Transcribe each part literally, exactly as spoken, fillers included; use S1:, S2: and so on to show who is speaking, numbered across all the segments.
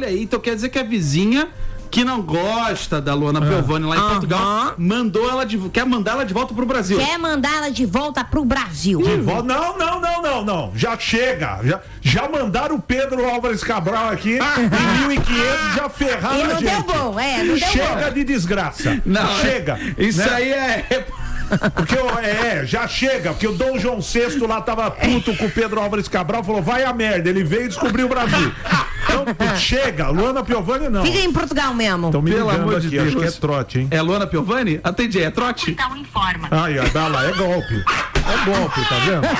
S1: Olha aí, então quer dizer que a vizinha que não gosta da Luana
S2: Ah.
S1: Piovani lá em
S2: Aham.
S1: Portugal, mandou ela de, quer mandar ela de volta pro Brasil.
S3: Quer mandar ela de volta pro Brasil.
S2: De volta? Não, não, não, não, não. Já chega. Já, já mandaram o Pedro Álvares Cabral aqui em mil e quinhentos, já ferraram
S3: E
S2: a
S3: não
S2: gente.
S3: deu bom, é, não deu
S2: Chega
S3: bom.
S2: de desgraça.
S1: Não,
S2: chega.
S1: Isso
S2: né?
S1: aí é...
S2: Porque eu, é, já chega, porque o Dom João sexto lá tava puto com o Pedro Álvares Cabral, falou, vai a merda, ele veio e descobriu o Brasil. Então, chega, Luana Piovani não.
S3: Fica em Portugal mesmo.
S2: Estão me
S1: Pelo
S2: ligando
S1: amor
S2: aqui,
S1: de
S2: acho
S1: Deus.
S2: que é trote, hein?
S1: É Luana Piovani? Atendi, é trote?
S4: Então informa.
S2: Ai, ó, dá lá, é golpe. É golpe, tá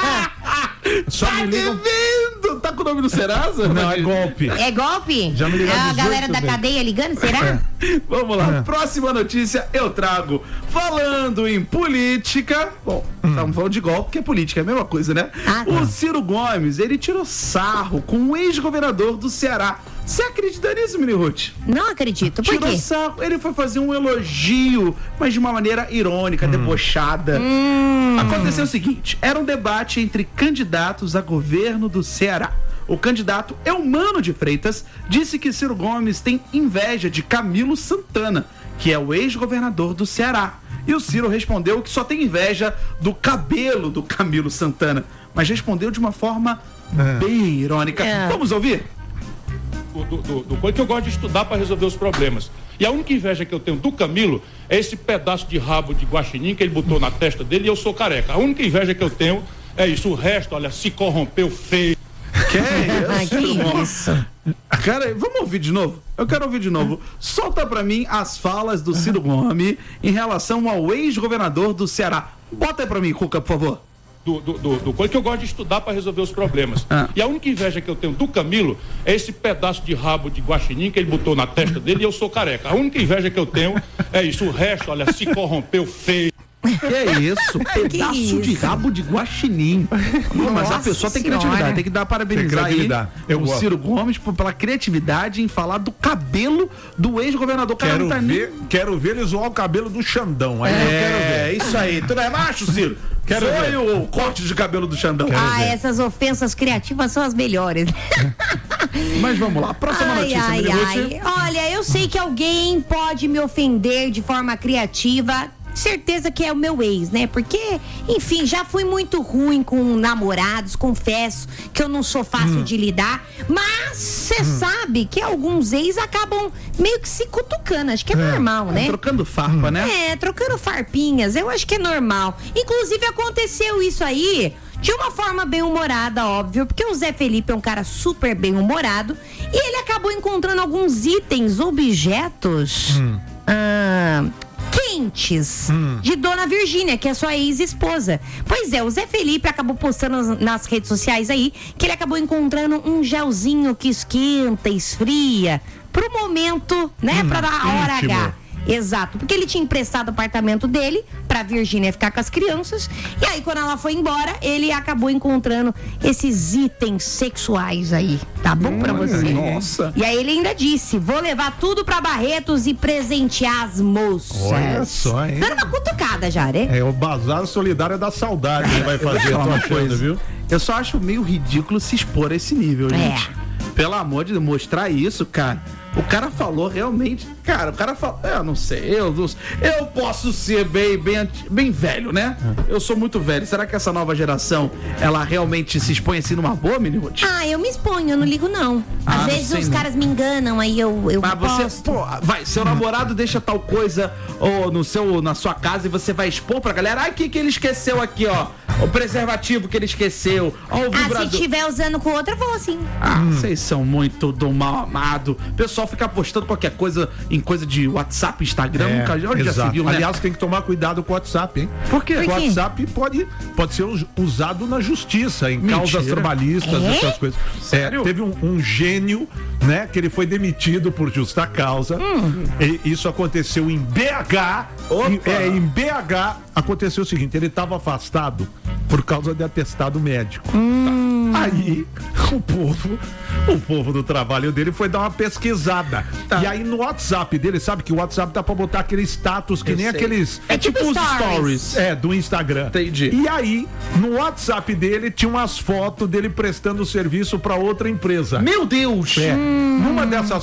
S2: vendo? Só
S1: Tá
S2: me ligam.
S1: devendo! Tá com o nome do Serasa?
S2: Não, é golpe.
S3: É golpe?
S2: Já me ligaram
S3: É a galera
S2: dezoito
S3: da
S2: vezes.
S3: cadeia ligando, será?
S1: Vamos lá,
S2: É.
S1: próxima notícia eu trago. Falando em política. Bom, estamos falando de golpe, que é política, é a mesma coisa, né?
S3: Ah,
S1: o
S3: tá.
S1: Ciro Gomes, ele tirou sarro com o ex-governador do Ceará. Você acredita nisso, Mini Ruth?
S3: Não acredito. Por
S1: Tirou
S3: quê?
S1: sarro. Ele foi fazer um elogio, mas de uma maneira irônica, debochada.
S3: Hum.
S1: Aconteceu o seguinte: era um debate entre candidatos a governo do Ceará. O candidato Eumano de Freitas disse que Ciro Gomes tem inveja de Camilo Santana, que é o ex-governador do Ceará. E o Ciro respondeu que só tem inveja do cabelo do Camilo Santana, mas respondeu de uma forma
S2: É.
S1: bem irônica.
S3: É.
S1: Vamos ouvir?
S5: do, do, do, do coisa que eu gosto de estudar para resolver os problemas. E a única inveja que eu tenho do Camilo é esse pedaço de rabo de guaxinim que ele botou na testa dele e eu sou careca. A única inveja que eu tenho é isso. O resto, olha, se corrompeu feio.
S1: Que
S3: Ai,
S1: isso,
S3: que
S1: Ciro Gomes?
S3: isso?
S1: Cara, vamos ouvir de novo? Eu quero ouvir de novo. Solta pra mim as falas do Ciro Gomes em relação ao ex-governador do Ceará. Bota aí pra mim, Cuca, por favor.
S5: Do, do, do, do coisa que eu gosto de estudar para resolver os problemas.
S1: Ah.
S5: E a única inveja que eu tenho do Camilo é esse pedaço de rabo de guaxinim que ele botou na testa dele e eu sou careca. A única inveja que eu tenho é isso. O resto, olha, se corrompeu feio.
S1: Que é isso? Pedaço
S3: isso?
S1: de rabo de guaxinim. Não, mas a
S3: Nossa
S1: pessoa tem
S3: Senhora.
S1: criatividade. Tem que dar parabenizar
S2: Tem
S1: aí
S2: criatividade. Eu
S1: o
S2: gosto.
S1: Ciro Gomes por- pela criatividade em falar do cabelo do ex-governador. Cara,
S2: Quero
S1: não tá nem-
S2: ver, quero ver ele zoar o cabelo do Xandão. Aí eu quero
S1: É,
S2: ver.
S1: isso aí. Tu não é macho, Ciro?
S2: Quero
S1: Foi
S2: ver.
S1: o corte de cabelo do Xandão.
S3: Ah,
S2: ver.
S3: essas ofensas criativas são as melhores.
S1: Mas vamos lá, próxima
S3: Ai,
S1: notícia,
S3: ai,
S1: Mini Ruth.
S3: ai. Olha, eu sei que alguém pode me ofender de forma criativa. Certeza que é o meu ex, né? Porque, enfim, já fui muito ruim com namorados, confesso que eu não sou fácil
S1: Hum.
S3: de lidar. Mas você sabe que alguns ex acabam meio que se cutucando. Acho que é, normal, né?
S1: Trocando farpa, né?
S3: É, trocando farpinhas, eu acho que é normal. Inclusive aconteceu isso aí de uma forma bem humorada, óbvio, porque o Zé Felipe é um cara super bem humorado e ele acabou encontrando alguns itens, objetos ah, quentes de Dona Virgínia, que é sua ex-esposa. Pois é, o Zé Felipe acabou postando nas, nas redes sociais aí que ele acabou encontrando um gelzinho que esquenta, esfria, pro momento, né, pra dar a hora
S2: íntimo.
S3: H. Exato, porque ele tinha emprestado o apartamento dele pra Virgínia ficar com as crianças. E aí, quando ela foi embora, ele acabou encontrando esses itens sexuais aí. Tá bom pra você?
S1: Nossa.
S3: E aí ele ainda disse: vou levar tudo pra Barretos e presentear as moças.
S2: Olha só, hein?
S3: Dando uma cutucada já, né?
S2: É o Bazar Solidário da Saudade que ele vai fazer, eu tô
S1: Uma
S2: achando,
S1: coisa.
S2: viu?
S1: Eu só acho meio ridículo se expor a esse nível,
S3: É.
S1: gente. Pelo amor de Deus, mostrar isso, cara. O cara falou realmente. Cara, o cara falou. Eu não sei. Eu, não- eu posso ser bem, bem, anti- bem velho, né? Eu sou muito velho. Será que essa nova geração ela realmente se expõe assim numa boa, Mini Ruth?
S3: Ah, eu me exponho, eu não ligo não. Às
S1: Ah, não
S3: vezes
S1: sei
S3: os
S1: não.
S3: caras me enganam, aí eu, eu
S1: Mas você,
S3: posto.
S1: pô, vai, seu namorado deixa tal coisa ou no seu, na sua casa e você vai expor pra galera. Ai, o que que ele esqueceu aqui, ó? O preservativo que ele esqueceu. Ó, o
S3: Ah,
S1: vibrador.
S3: se tiver usando com outra, eu vou assim.
S1: Ah, vocês são muito do mal amado. O pessoal fica postando qualquer coisa em coisa de WhatsApp, Instagram.
S2: É,
S1: nunca, onde já se
S2: exato.
S1: viu, né?
S2: Aliás, tem que tomar cuidado com o WhatsApp, hein?
S1: Por quê?
S2: O
S3: Por quê?
S2: WhatsApp pode, pode ser us- usado na justiça, em
S1: Mentira.
S2: causas trabalhistas,
S3: É?
S2: essas coisas.
S1: Sério?
S2: É, teve um, um gênio, né, que ele foi demitido por justa causa. E isso aconteceu em B H.
S1: Opa!
S2: Em, é, em B H aconteceu o seguinte: ele estava afastado por causa de atestado médico. Aí o povo, o povo do trabalho dele foi dar uma pesquisada.
S1: Tá.
S2: E aí no WhatsApp dele, sabe que o WhatsApp dá pra botar aquele status que
S1: Eu
S2: nem
S1: sei.
S2: aqueles.
S1: É tipo os
S3: stories.
S1: stories.
S2: É, do Instagram.
S1: Entendi.
S2: E aí, no WhatsApp dele, tinha umas fotos dele prestando serviço pra outra empresa.
S1: Meu Deus!
S2: É. Numa dessas